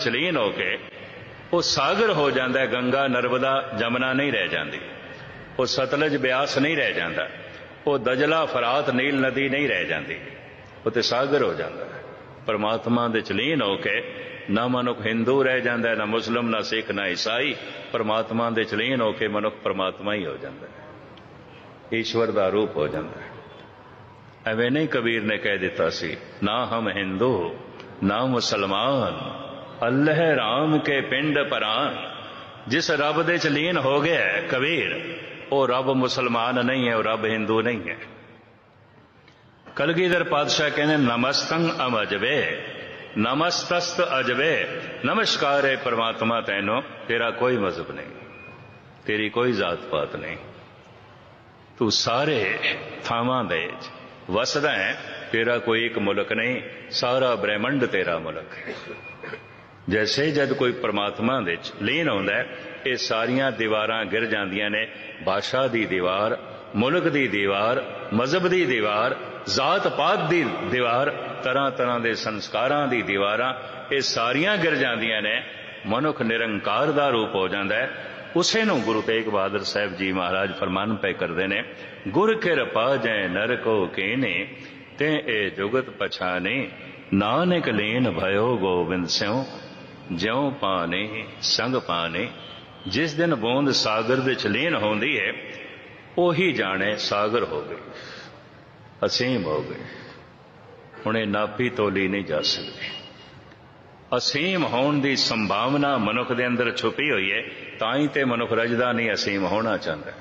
ਵਿੱਚ ਲੀਨ ਹੋ ਕੇ ਉਹ ਸਾਗਰ ਹੋ ਜਾਂਦਾ। ਗੰਗਾ ਨਰਮਦਾ ਜਮਨਾ ਨਹੀਂ ਰਹਿ ਜਾਂਦੀ, ਉਹ ਸਤਲੁਜ ਬਿਆਸ ਨਹੀਂ ਰਹਿ ਜਾਂਦਾ, ਉਹ ਦਜਲਾ ਫਰਾਤ ਨੀਲ ਨਦੀ ਨਹੀਂ ਰਹਿ ਜਾਂਦੀ, ਉਹ ਤੇ ਸਾਗਰ ਹੋ ਜਾਂਦਾ। ਪਰਮਾਤਮਾ ਦੇ ਚ ਲੀਨ ਹੋ ਕੇ ਨਾ ਮਨੁੱਖ ਹਿੰਦੂ ਰਹਿ ਜਾਂਦਾ, ਨਾ ਮੁਸਲਿਮ, ਨਾ ਸਿੱਖ, ਨਾ ਈਸਾਈ। ਪਰਮਾਤਮਾ ਦੇ ਚ ਲੀਨ ਹੋ ਕੇ ਮਨੁੱਖ ਪਰਮਾਤਮਾ ਹੀ ਹੋ ਜਾਂਦਾ, ਈਸ਼ਵਰ ਦਾ ਰੂਪ ਹੋ ਜਾਂਦਾ। ਐਵੇਂ ਨਹੀਂ ਕਬੀਰ ਨੇ ਕਹਿ ਦਿੱਤਾ ਸੀ, ਨਾ ਹਮ ਹਿੰਦੂ ਨਾ ਮੁਸਲਮਾਨ, ਅੱਲ੍ਹ ਰਾਮ ਕੇ ਪਿੰਡ ਪਰਾਨ। ਜਿਸ ਰੱਬ ਦੇ ਚ ਲੀਨ ਹੋ ਗਿਆ ਕਬੀਰ, ਉਹ ਰੱਬ ਮੁਸਲਮਾਨ ਨਹੀਂ ਹੈ, ਉਹ ਰੱਬ ਹਿੰਦੂ ਨਹੀਂ ਹੈ। ਕਲਗੀਧਰ ਪਾਤਸ਼ਾਹ ਕਹਿੰਦੇ, ਨਮਸਤੰ ਅਮਜਵੇ ਨਮਸਤਸਤ ਅਜਵੇ। ਨਮਸਕਾਰ ਹੈ ਪਰਮਾਤਮਾ ਤੈਨੂੰ, ਤੇਰਾ ਕੋਈ ਮਜ਼ਹਬ ਨਹੀਂ, ਤੇਰੀ ਕੋਈ ਜ਼ਾਤ ਪਾਤ ਨਹੀਂ, ਤੂੰ ਸਾਰੇ ਥਾਵਾਂ ਦੇ ਵਸਦਾ ਹੈ, ਤੇਰਾ ਕੋਈ ਇੱਕ ਮੁਲਕ ਨਹੀਂ, ਸਾਰਾ ਬ੍ਰਹਿਮੰਡ ਤੇਰਾ ਮੁਲਕ ਹੈ। ਜੈਸੇ ਜਦ ਕੋਈ ਪਰਮਾਤਮਾ ਦੇ ਵਿੱਚ ਲੀਨ ਹੁੰਦਾ ਹੈ, ਇਹ ਸਾਰੀਆਂ ਦੀਵਾਰਾਂ ਗਿਰ ਜਾਂਦੀਆਂ ਨੇ। ਭਾਸ਼ਾ ਦੀ ਦੀਵਾਰ, ਮੁਲਕ ਦੀ ਦੀਵਾਰ, ਮਜ਼ਹਬ ਦੀ ਦੀਵਾਰ, ਜ਼ਾਤ ਪਾਤ ਦੀ ਦੀਵਾਰ, ਤਰ੍ਹਾਂ ਤਰ੍ਹਾਂ ਦੇ ਸੰਸਕਾਰਾਂ ਦੀ ਦੀਵਾਰਾਂ, ਇਹ ਸਾਰੀਆਂ ਗਿਰ ਜਾਂਦੀਆਂ ਨੇ। ਮਨੁੱਖ ਨਿਰੰਕਾਰ ਦਾ ਰੂਪ ਹੋ ਜਾਂਦਾ ਹੈ। ਉਸੇ ਨੂੰ ਗੁਰੂ ਤੇਗ ਬਹਾਦਰ ਸਾਹਿਬ ਜੀ ਮਹਾਰਾਜ ਫਰਮਾਨ ਪੈ ਕਰਦੇ ਨੇ, ਗੁਰ ਕਿਰਪਾ ਜੈ ਨਰ ਕੋ ਕੀਨੇ, ਤੇ ਇਹ ਜੁਗਤ ਪਛਾਨੇ, ਨਾਨਕ ਲੀਨ ਭਇਓ ਗੋਬਿੰਦ ਸਿਉ, ਜਿਉ ਪਾਨੇ ਸੰਗ ਪਾਨੇ। ਜਿਸ ਦਿਨ ਬੂੰਦ ਸਾਗਰ ਦੇ ਚ ਲੀਨ ਹੁੰਦੀ ਹੈ, ਉਹੀ ਜਾਣੇ ਸਾਗਰ ਹੋ ਗਈ, ਅਸੀਮ ਹੋ ਗਈ। ਹੁਣ ਇਹ ਨਾਪੀ ਤੋਲੀ ਨਹੀਂ ਜਾ ਸਕਦੀ। ਅਸੀਮ ਹੋਣ ਦੀ ਸੰਭਾਵਨਾ ਮਨੁੱਖ ਦੇ ਅੰਦਰ ਛੁਪੀ ਹੋਈ ਹੈ, ਤਾਂ ਹੀ ਤੇ ਮਨੁੱਖ ਰਜਦਾ ਨਹੀਂ, ਅਸੀਮ ਹੋਣਾ ਚਾਹੁੰਦਾ।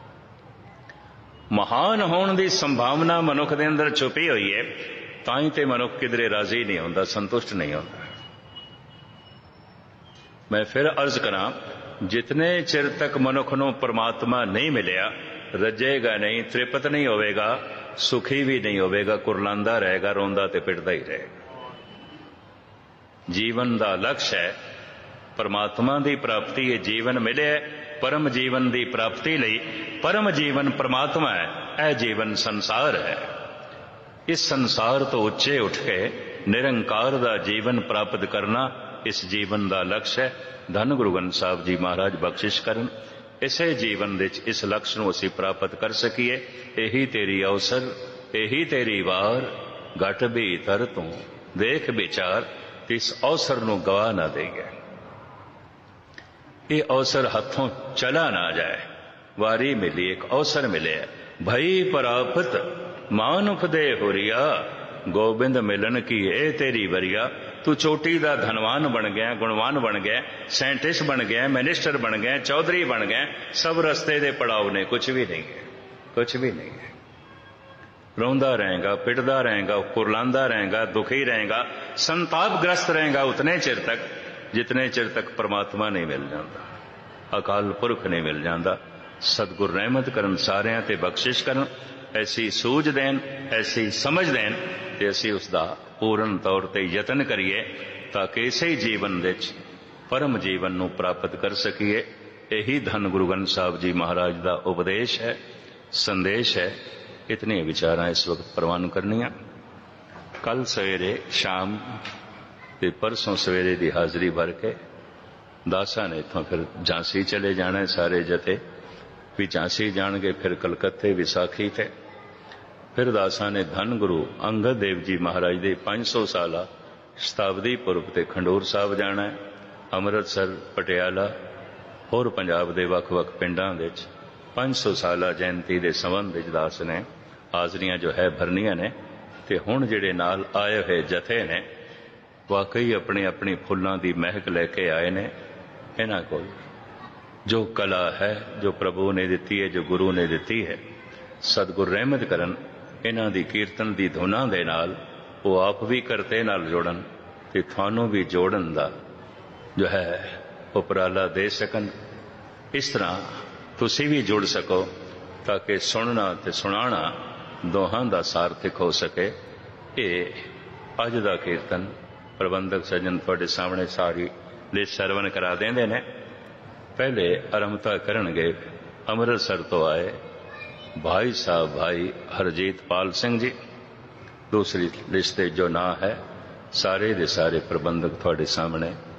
ਮਹਾਨ ਹੋਣ ਦੀ ਸੰਭਾਵਨਾ ਮਨੁੱਖ ਦੇ ਅੰਦਰ ਛੁਪੀ ਹੋਈ ਹੈ, ਤਾਂ ਹੀ ਤੇ ਮਨੁੱਖ ਕਿਧਰੇ ਰਾਜ਼ੀ ਨਹੀਂ ਹੁੰਦਾ, ਸੰਤੁਸ਼ਟ ਨਹੀਂ ਹੁੰਦਾ। ਮੈਂ ਫਿਰ ਅਰਜ਼ ਕਰਾਂ, ਜਿਤਨੇ ਚਿਰ ਤੱਕ ਮਨੁੱਖ ਨੂੰ ਪਰਮਾਤਮਾ ਨਹੀਂ ਮਿਲਿਆ, ਰੱਜੇਗਾ ਨਹੀਂ, ਤ੍ਰਿਪਤ ਨਹੀਂ ਹੋਵੇਗਾ, ਸੁਖੀ ਵੀ ਨਹੀਂ ਹੋਵੇਗਾ, ਕੁਰਲਾਂਦਾ ਰਹੇਗਾ, ਰੋਂਦਾ ਤੇ ਪਿੱਟਦਾ ਹੀ ਰਹੇਗਾ। ਜੀਵਨ ਦਾ ਲਕਸ਼ ਹੈ ਪਰਮਾਤਮਾ ਦੀ ਪ੍ਰਾਪਤੀ ਹੈ। ਜੀਵਨ ਮਿਲਿਆ ਪਰਮ ਜੀਵਨ ਦੀ ਪ੍ਰਾਪਤੀ ਲਈ, ਪਰਮ ਜੀਵਨ ਪਰਮਾਤਮਾ ਹੈ, ਇਹ ਜੀਵਨ ਸੰਸਾਰ ਹੈ। ਇਸ ਸੰਸਾਰ ਤੋਂ ਉੱਚੇ ਉੱਠ ਕੇ ਨਿਰੰਕਾਰ ਦਾ ਜੀਵਨ ਪ੍ਰਾਪਤ ਕਰਨਾ ਇਸ ਜੀਵਨ ਦਾ ਲਕਸ਼ ਹੈ। ਧੰਨ ਗੁਰੂ ਗ੍ਰੰਥ ਸਾਹਿਬ ਜੀ ਮਹਾਰਾਜ ਬਖਸ਼ਿਸ਼ ਕਰਨ, ਇਸੇ ਜੀਵਨ ਵਿੱਚ ਇਸ ਲਕਸ਼ ਨੂੰ ਅਸੀਂ ਪ੍ਰਾਪਤ ਕਰ ਸਕੀਏ। ਇਹੀ ਤੇਰੀ ਅਵਸਰ, ਇਹੀ ਤੇਰੀ ਵਾਰ, ਘਟ ਭੀਤਰ ਤੂੰ ਦੇਖ ਵਿਚਾਰ, ਇਸ ਅਵਸਰ ਨੂੰ ਗਵਾ ਨਾ ਦੇਈਏ। ਇਹ ਅਵਸਰ ਹੱਥੋਂ ਚਲਾ ਨਾ ਜਾਏ। ਵਾਰੀ ਮਿਲੀ, ਇੱਕ ਅਵਸਰ ਮਿਲਿਆ, ਭਈ ਪ੍ਰਾਪਤ ਮਾਨੁਖ ਦੇ ਹੁਰੀਆ, ਗੋਬਿੰਦ ਮਿਲਨ ਕੀ ਇਹ ਤੇਰੀ ਵਰੀਆ। ਤੂੰ ਚੋਟੀ ਦਾ ਧਨਵਾਨ ਬਣ ਗਿਆ, ਗੁਣਵਾਨ ਬਣ ਗਿਆ, ਸਾਇੰਟਿਸਟ ਬਣ ਗਿਆ, ਮਿਨਿਸਟਰ ਬਣ ਗਿਆ, ਚੌਧਰੀ ਬਣ ਗਿਆ, ਸਭ ਰਸਤੇ ਦੇ ਪੜਾਅ ਨੇ, ਕੁਛ ਵੀ ਨਹੀਂ ਹੈ, ਕੁਛ ਵੀ ਨਹੀਂ ਹੈ। ਰੋਂਦਾ ਰਹੇਗਾ, ਪਿੱਟਦਾ ਰਹੇਗਾ, ਕੁਰਲਾਂਦਾ ਰਹੇਗਾ, ਦੁਖੀ ਰਹੇਗਾ, ਸੰਤਾਪਗ੍ਰਸਤ ਰਹੇਗਾ ਉਤਨੇ ਚਿਰ ਤੱਕ ਜਿਤਨੇ ਚਿਰ ਤੱਕ ਪਰਮਾਤਮਾ ਨਹੀਂ ਮਿਲ ਜਾਂਦਾ, ਅਕਾਲ ਪੁਰਖ ਨਹੀਂ ਮਿਲ ਜਾਂਦਾ। ਸਤਿਗੁਰ ਰਹਿਮਤ ਕਰਨ, ਸਾਰਿਆਂ ਤੇ ਬਖਸ਼ਿਸ਼ ਕਰਨ, ਐਸੀ ਸੂਝ ਦੇਣ, ਐਸੀ ਸਮਝ ਦੇਣ ਤੇ ਅਸੀਂ ਉਸ ਦਾ ਪੂਰਨ ਤੌਰ ਤੇ ਯਤਨ ਕਰੀਏ, ਤਾਂ ਕਿ ਇਸੇ ਜੀਵਨ ਵਿੱਚ ਪਰਮ ਜੀਵਨ ਨੂੰ ਪ੍ਰਾਪਤ ਕਰ ਸਕੀਏ। ਇਹੀ ਧੰਨ ਗੁਰੂ ਗ੍ਰੰਥ ਸਾਹਿਬ ਜੀ ਮਹਾਰਾਜ ਦਾ ਉਪਦੇਸ਼ ਹੈ, ਸੰਦੇਸ਼ ਹੈ। ਇਤਨੇ ਵਿਚਾਰਾਂ ਇਸ ਵਕਤ ਪ੍ਰਵਾਨ ਕਰਨੀਆਂ। ਕੱਲ ਸਵੇਰੇ ਸ਼ਾਮ ਤੇ ਪਰਸੋਂ ਸਵੇਰੇ ਦੀ ਹਾਜ਼ਰੀ ਭਰ ਕੇ ਦਾਸਾਂ ਨੇ ਇੱਥੋਂ ਫਿਰ ਝਾਂਸੀ ਚਲੇ ਜਾਣਾ। ਸਾਰੇ ਜਥੇ ਵੀ ਝਾਂਸੀ ਜਾਣਗੇ, ਫਿਰ ਕਲਕੱਤੇ ਵਿਸਾਖੀ ਤੇ ਫਿਰ ਦਾਸਾਂ ਨੇ ਧੰਨ ਗੁਰੂ ਅੰਗਦ ਦੇਵ ਜੀ ਮਹਾਰਾਜ ਦੇ 500 ਸਾਲਾ ਸ਼ਤਾਬਦੀ ਪੁਰਬ ਤੇ ਖੰਡੂਰ ਸਾਹਿਬ ਜਾਣਾ ਹੈ। ਅੰਮ੍ਰਿਤਸਰ, ਪਟਿਆਲਾ, ਹੋਰ ਪੰਜਾਬ ਦੇ ਵੱਖ-ਵੱਖ ਪਿੰਡਾਂ ਵਿੱਚ 500 ਸਾਲਾ ਜਯੰਤੀ ਦੇ ਸੰਬੰਧ ਵਿੱਚ ਦਾਸ ਨੇ ਹਾਜ਼ਰੀਆਂ ਜੋ ਹੈ ਭਰਨੀਆਂ ਨੇ। ਤੇ ਹੁਣ ਜਿਹੜੇ ਨਾਲ ਆਏ ਹੋਏ ਜਥੇ ਨੇ, ਵਾਕਈ ਆਪਣੀ ਆਪਣੀ ਫੁੱਲਾਂ ਦੀ ਮਹਿਕ ਲੈ ਕੇ ਆਏ ਨੇ। ਇਹਨਾਂ ਕੋਲ ਜੋ ਕਲਾ ਹੈ, ਜੋ ਪ੍ਰਭੂ ਨੇ ਦਿੱਤੀ ਹੈ, ਜੋ ਗੁਰੂ ਨੇ ਦਿੱਤੀ ਹੈ, ਸਤਿਗੁਰ ਰਹਿਮਤ ਕਰਨ, ਇਹਨਾਂ ਦੀ ਕੀਰਤਨ ਦੀ ਧੁਨਾਂ ਦੇ ਨਾਲ ਉਹ ਆਪ ਵੀ ਕਰਤੇ ਨਾਲ ਜੋੜਨ ਤੇ ਤੁਹਾਨੂੰ ਵੀ ਜੋੜਨ ਦਾ ਜੋ ਹੈ ਉਪਰਾਲਾ ਦੇ ਸਕਣ। ਇਸ ਤਰ੍ਹਾਂ ਤੁਸੀਂ ਵੀ ਜੁੜ ਸਕੋ, ਤਾਂ ਕਿ ਸੁਣਨਾ ਤੇ ਸੁਣਾਉਣਾ ਦੋਹਾਂ ਦਾ ਸਾਰਥਕ ਹੋ ਸਕੇ। ਇਹ ਅੱਜ ਦਾ ਕੀਰਤਨ ਪ੍ਰਬੰਧਕ ਸੱਜਣ ਤੁਹਾਡੇ ਸਾਹਮਣੇ ਸਾਰੀ ਲਿਸਟ ਸਰਵਨ ਕਰਾ ਦਿੰਦੇ ਨੇ। ਪਹਿਲੇ ਆਰੰਭਤਾ ਕਰਨਗੇ ਅੰਮ੍ਰਿਤਸਰ ਤੋਂ ਆਏ ਭਾਈ ਸਾਹਿਬ ਭਾਈ ਹਰਜੀਤ ਪਾਲ ਸਿੰਘ ਜੀ। ਦੂਸਰੀ ਲਿਸਟ ਤੇ ਜੋ ਨਾਂ ਹੈ ਸਾਰੇ ਦੇ ਸਾਰੇ ਪ੍ਰਬੰਧਕ ਤੁਹਾਡੇ ਸਾਹਮਣੇ